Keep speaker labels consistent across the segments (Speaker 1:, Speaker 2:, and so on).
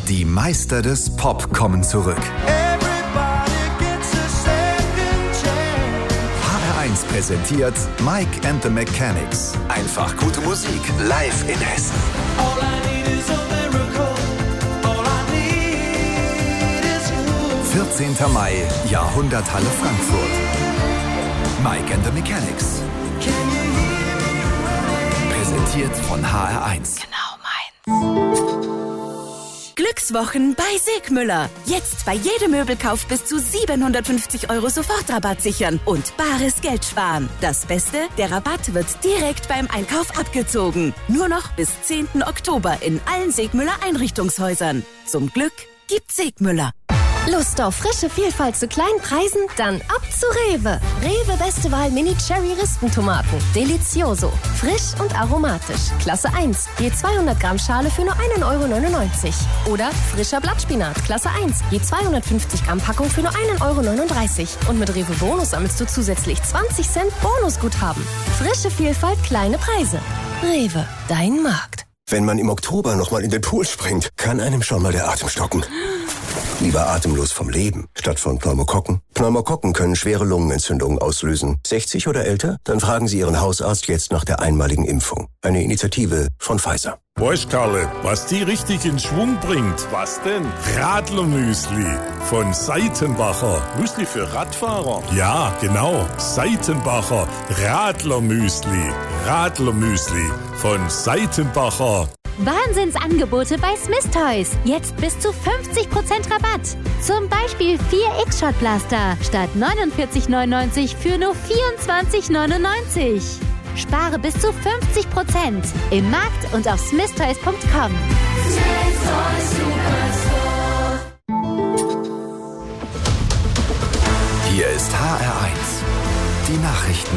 Speaker 1: Die Meister des Pop kommen zurück. HR1 präsentiert Mike and the Mechanics. Einfach gute Musik live in Hessen. 14. Mai, Jahrhunderthalle Frankfurt. Mike and the Mechanics. Präsentiert von HR1.
Speaker 2: Genau meins. Glückswochen bei Segmüller. Jetzt bei jedem Möbelkauf bis zu 750 € Sofortrabatt sichern und bares Geld sparen. Das Beste, der Rabatt wird direkt beim Einkauf abgezogen. Nur noch bis 10. Oktober in allen Segmüller Einrichtungshäusern. Zum Glück gibt's Segmüller.
Speaker 3: Lust auf frische Vielfalt zu kleinen Preisen? Dann ab zu Rewe. Rewe Beste Wahl Mini-Cherry-Rispentomaten. Delicioso. Frisch und aromatisch. Klasse 1. Je 200 Gramm Schale für nur 1,99 € Oder frischer Blattspinat. Klasse 1. Je 250 Gramm Packung für nur 1,39 € Und mit Rewe Bonus sammelst du zusätzlich 20 Cent Bonusguthaben. Frische Vielfalt, kleine Preise. Rewe, dein Markt.
Speaker 4: Wenn man im Oktober nochmal in den Pool springt, kann einem schon mal der Atem stocken. Lieber atemlos vom Leben, statt von Pneumokokken. Pneumokokken können schwere Lungenentzündungen auslösen. 60 oder älter? Dann fragen Sie Ihren Hausarzt jetzt nach der einmaligen Impfung. Eine Initiative von Pfizer.
Speaker 5: Weißt Karle, was die richtig in Schwung bringt? Was denn? Radlermüsli von Seitenbacher. Müsli für Radfahrer? Ja, genau. Seitenbacher Radlermüsli. Radlermüsli von Seitenbacher.
Speaker 6: Wahnsinnsangebote bei Smith Toys. Jetzt bis zu 50% Rabatt. Zum Beispiel 4 X-Shot-Blaster statt 49,99 für nur 24,99. Spare bis zu 50% im Markt und auf smithtoys.com.
Speaker 1: Hier ist HR1. Die Nachrichten.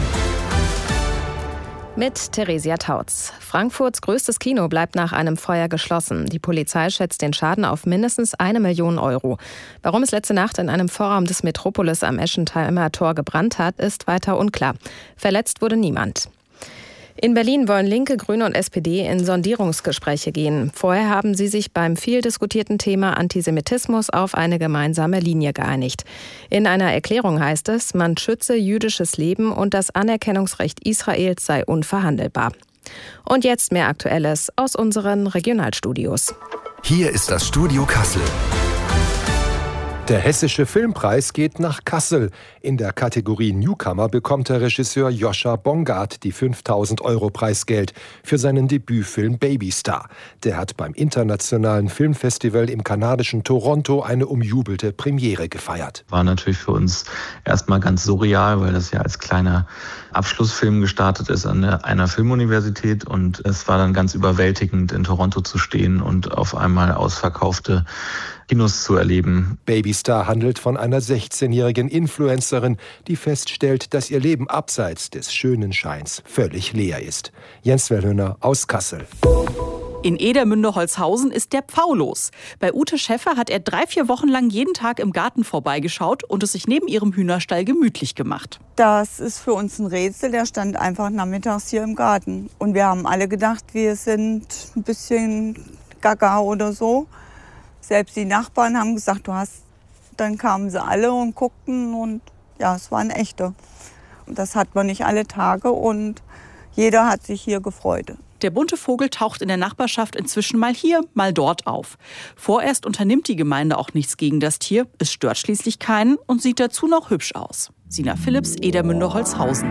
Speaker 7: Mit Theresia Tautz. Frankfurts größtes Kino bleibt nach einem Feuer geschlossen. Die Polizei schätzt den Schaden auf mindestens 1 Million €. Warum es letzte Nacht in einem Vorraum des Metropolis am Eschentheimer Tor gebrannt hat, ist weiter unklar. Verletzt wurde niemand. In Berlin wollen Linke, Grüne und SPD in Sondierungsgespräche gehen. Vorher haben sie sich beim viel diskutierten Thema Antisemitismus auf eine gemeinsame Linie geeinigt. In einer Erklärung heißt es, man schütze jüdisches Leben und das Anerkennungsrecht Israels sei unverhandelbar. Und jetzt mehr Aktuelles aus unseren Regionalstudios.
Speaker 1: Hier ist das Studio Kassel.
Speaker 8: Der Hessische Filmpreis geht nach Kassel. In der Kategorie Newcomer bekommt der Regisseur Joscha Bongard die 5.000 € Preisgeld für seinen Debütfilm Babystar. Der hat beim Internationalen Filmfestival im kanadischen Toronto eine umjubelte Premiere gefeiert.
Speaker 9: War natürlich für uns erstmal ganz surreal, weil das ja als kleiner Abschlussfilm gestartet ist an einer Filmuniversität. Und es war dann ganz überwältigend, in Toronto zu stehen und auf einmal ausverkaufte Kinos zu erleben.
Speaker 8: Babystar handelt von einer 16-jährigen Influencerin, die feststellt, dass ihr Leben abseits des schönen Scheins völlig leer ist. Jens Wellhöner aus Kassel.
Speaker 10: In Edermünde-Holzhausen ist der Pfau los. Bei Ute Schäffer hat er 3-4 Wochen lang jeden Tag im Garten vorbeigeschaut und es sich neben ihrem Hühnerstall gemütlich gemacht.
Speaker 11: Das ist für uns ein Rätsel. Der stand einfach nachmittags hier im Garten. Und wir haben alle gedacht, wir sind ein bisschen gaga oder so. Selbst die Nachbarn haben gesagt, du hast. Dann kamen sie alle und guckten und ja, es waren echte. Das hat man nicht alle Tage und jeder hat sich hier gefreut.
Speaker 10: Der bunte Vogel taucht in der Nachbarschaft inzwischen mal hier, mal dort auf. Vorerst unternimmt die Gemeinde auch nichts gegen das Tier. Es stört schließlich keinen und sieht dazu noch hübsch aus. Sina Philipps, Edermünde-Holzhausen.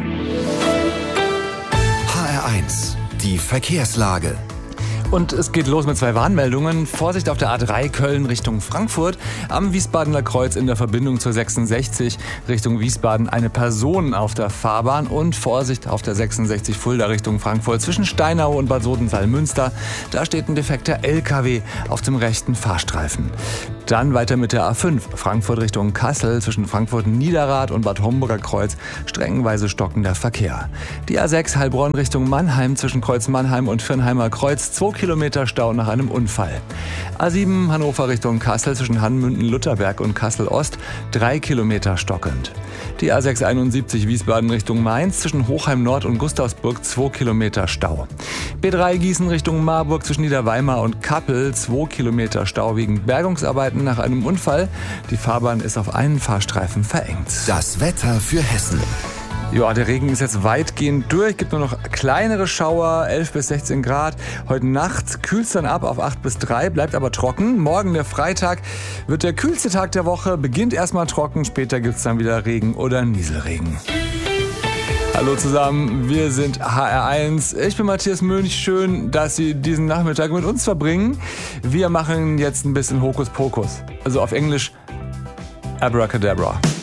Speaker 1: HR1, die Verkehrslage.
Speaker 12: Und es geht los mit 2 Warnmeldungen. Vorsicht auf der A3 Köln Richtung Frankfurt. Am Wiesbadener Kreuz in der Verbindung zur 66 Richtung Wiesbaden eine Person auf der Fahrbahn. Und Vorsicht auf der 66 Fulda Richtung Frankfurt zwischen Steinau und Bad Sodenthal-Münster. Da steht ein defekter LKW auf dem rechten Fahrstreifen. Dann weiter mit der A5, Frankfurt Richtung Kassel, zwischen Frankfurt-Niederrad und Bad Homburger Kreuz, streckenweise stockender Verkehr. Die A6 Heilbronn Richtung Mannheim, zwischen Kreuz Mannheim und Firnheimer Kreuz, 2 Kilometer Stau nach einem Unfall. A7 Hannover Richtung Kassel, zwischen Hannmünden-Lutherberg und Kassel-Ost, 3 Kilometer stockend. Die A671 Wiesbaden Richtung Mainz, zwischen Hochheim Nord und Gustavsburg, 2 Kilometer Stau. B3 Gießen Richtung Marburg, zwischen Niederweimar und Kappel, 2 Kilometer Stau wegen Bergungsarbeiten nach einem Unfall. Die Fahrbahn ist auf einen Fahrstreifen verengt.
Speaker 1: Das Wetter für Hessen.
Speaker 12: Ja, der Regen ist jetzt weitgehend durch, gibt nur noch kleinere Schauer, 11 bis 16 Grad. Heute Nacht kühlt es dann ab auf 8 bis 3, bleibt aber trocken. Morgen, der Freitag, wird der kühlste Tag der Woche, beginnt erstmal trocken, später gibt es dann wieder Regen oder Nieselregen. Hallo zusammen, wir sind HR1. Ich bin Matthias Mönch. Schön, dass Sie diesen Nachmittag mit uns verbringen. Wir machen jetzt ein bisschen Hokuspokus. Also auf Englisch Abracadabra.